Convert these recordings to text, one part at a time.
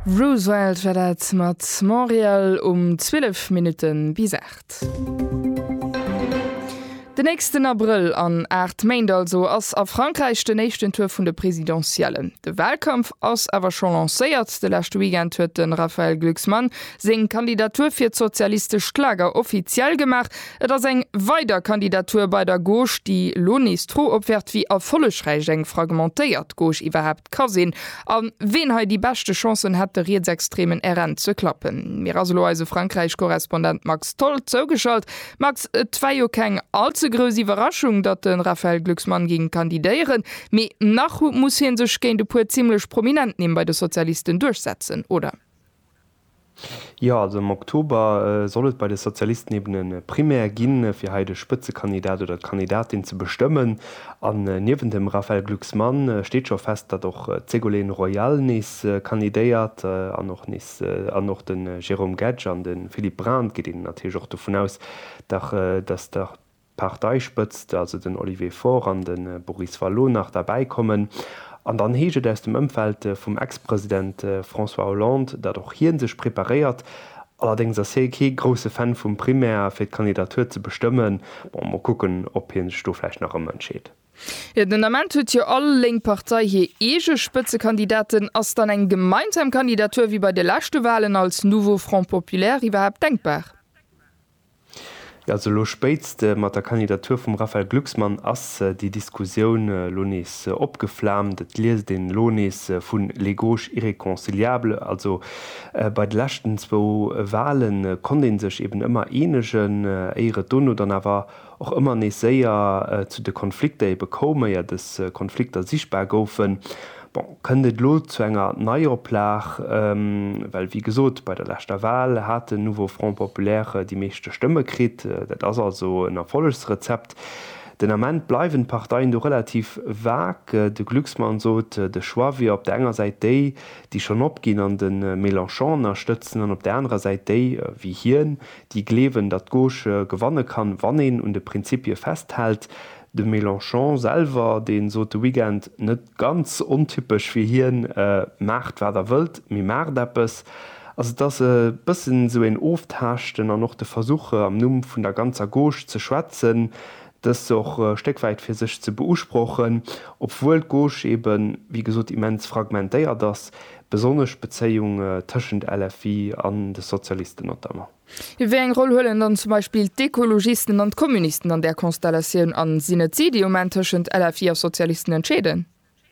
Roosevelt wärdet mat Montreal 12 Minuten bis 8. Den 1. April an 8 Main also ass a Frankreich den nächsten Tour vun de Präsidentiellen. De Wahlkampf ass awer schon lancéiert, de lachte Weekend huet den Raphael Glucksmann seg Kandidatur fir sozialistisch Klager offiziell gemacht, et ass eng weider Kandidatur bei der Gauche, die Lonis tro opwert wie erfollegreich eng fragmentéiert Gauche iwwerhaupt kasinn, an wen ha die beste Chancen hat de Rechtsextremen RN ze klappen. Mir asloise Frankreich-Korrespondent Max Toll zougeschalt. Max, zwei jo keng allzu grosse Überraschung, dat den Raphael Glucksmann gegen kandidieren, me nach muss hin sech géint de puer ziemlich prominent nehmen bei de Sozialisten durchsetzen, oder? Ja, also im Oktober sollet bei den Sozialisten eben ein primär ginn fir heide Spitzekandidat oder Kandidatin zu bestimmen. An neben dem Raphael Glucksmann steht schon fest, dat auch Ségolène Royal nis kandidéiert, an noch den Jérôme Gage an den Philippe Brand geht ihnen natürlich auch davon aus, dass der Partei spëtzt, also den Olivier Faure an den Boris Vallon nach dabei kommen. An dann heget aus dem Umfeld vom Ex-Präsident François Hollande, dat doch hier sich präpariert. Allerdings ist er kein großer Fan vom Primär für die Kandidatur zu bestimmen. Mal gucken, ob hier vielleicht noch immer entsteht. Ja, den Amment huet ja alle Linkpartei hier ege Spitzekandidaten ass dann eng gemeinsam Kandidatur wie bei de lachte Wahlen als Nouveau Front Populaire überhaupt denkbar. Also lo spätst mat der Kandidatur vom Raphael Glucksmann ass die Diskussion Lonis opgeflammt, et lies den Lonis vun les Gauches irréconciliable, also bei de lachten zwo Wahlen konnten sech eben immer enegen eire Donno dann awer auch immer ne séier zu de Konflikte bekome ja des Konflikter sichtbar goufen. Kënnet lo zu enger neier Plach, weil wie gesot bei der letzter Wahl hat den Nouveau Front Populaire die meeschte Stimme krit, dat ass also ein erfolles Rezept. Den Amment bleiwen Parteien do relativ vag, de Glucksmann sot de Choix op der enger Seite die schon opgin an den Mélenchon erstützen, an op der anderen Seite wie hien, die glewen dat Gauche gewanne kann, wannen und de Prinzipie festhält. De Mélenchon selber, den so de Weekend net ganz untypisch wie hien macht wer der wëlt, mi Mardeppes. Also dass bisssen so en oft haschten an noch de Versuche am Numm vun der ganzer Gauche zu schwatzen, das auch steckweit für sich zu beusprochen, obwohl Gauche eben, wie gesagt, immens fragmentéiert das, besonders Beziehungen zwischen LFI an den Sozialisten notamment. Wie eng Rolle hëllen dann zum Beispiel d'Ekologisten und Kommunisten an der Konstellation an sinne sie die tschent LFI a Sozialisten entschäden?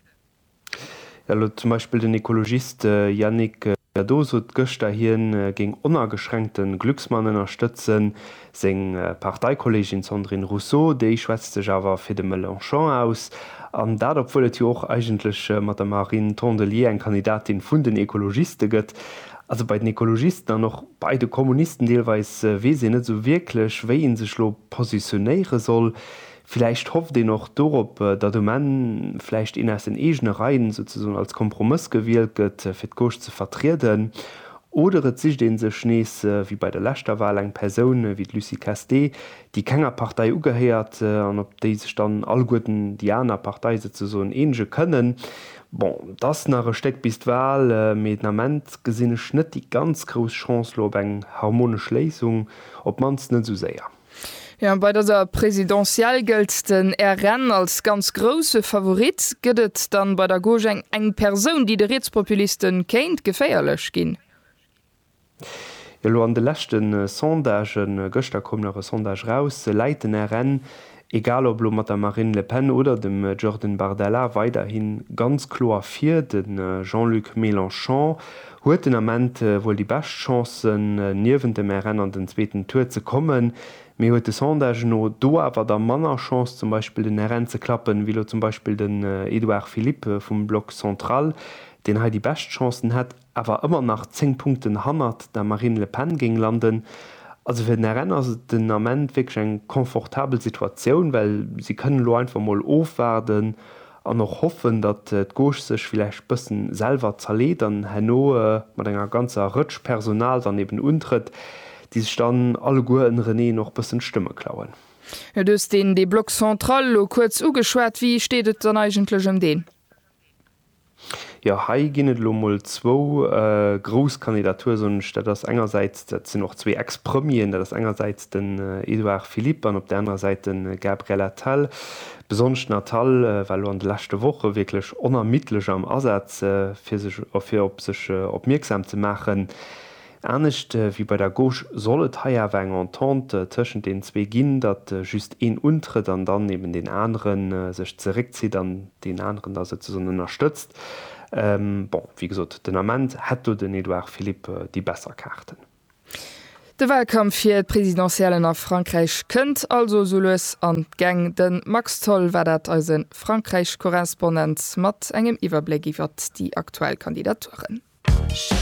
Ja, zum Beispiel den Ökologist Yannick Jadot gëcht hien gegen unergeschränkten Glücksmannen unterstützen, seng Parteikollegin Sandrine Rousseau, déi schwätzte awer fir de Mélenchon aus. An dat opwollet jo auch eigentlich mat der Marine Tondelier en Kandidatin vun den Ökologisten gëtt. Also bei den Ökologisten noch beide Kommunisten deelweis wesinn net so wirklich, wéi in sech lo positionéiere soll. Vielleicht hofft ihr noch dorop, dat man vielleicht in den egene Reihen sozusagen als Kompromiss gewählt wird, für die Gauche zu vertreten. Oder et sich den se Schnees wie bei der letzten Wahl eng Person wie Lucie Casté, die keiner Partei ugehört, an ob die sich dann all guten Diana-Partei sozusagen ähnliche können. Bon, das nach Steck bis die Wahl mit Nament gesinn net die ganz große Chance lo eng harmonische Lesung, ob man's nicht so sehr. Ja, bei dieser Präsidential gilt den RN als ganz große Favorit, gëtt dann bei der Gauche eng Person, die de Rechtspopulisten kennt, geféierlech gin. Ja, an de letzten Sondagen gëcht kom nach Sondage raus, leiten RN, egal ob mat der Marine Le Pen oder dem Jordan Bardella weiterhin ganz klar fir den Jean-Luc Mélenchon, huet den Amment wohl die Bestchancen niewen dem RN an den zweiten Tour zu kommen. Me huet de Sondage no do awer der Manner Chance zum Beispiel den RN ze klappen, wie zum Beispiel den Edouard Philippe vom Block Central, den ha die Bestchancen hat, awer immer nach 10 Punkten hannert der Marine Le Pen ging landen. Also fir den RN as den Amment wirklich eng komfortabel Situation, weil sie können lo einfach mal aufwerden an noch hoffen, dat d Gauche sech vielleicht bëssen selber zerledern hanno mat enger ganzer Rëtschpersonal daneben untritt, die sich dann alle Guen René noch bisschen Stimme klauen. Ja, dus den de Block Central lo kurz ugeschwert, wie steht et dann eigentlich den? Ja hai ginnet lomoll 2 Groskandidaturen statt das engerseits sind noch 2 Ex-Premieren, das engerseits den Edouard Philippe an op der anderen Seite den Gabriel Attal. Besonsch Natal, weil an de lachte Woche wirklich onermittlech am Ersatz fir sech opmerksam zu machen. Ernstcht wie bei der Gauche sollet haier eng Entente tschen den zwee ginn, dat just een untritt an dann neben den anderen sech zerrezieht an den anderen dat se zu unterstützt. Wie gesot den Amment hat du den Edouard Philippe die besser Karten. De Wahlkampf fir d Präsidentiellen a Frankreich kënnt also soles an Gang den Max Toll war dat als en Frankreich-Korrespondenz mat engem Iwerblick iwwer die aktuell Kandidaturen.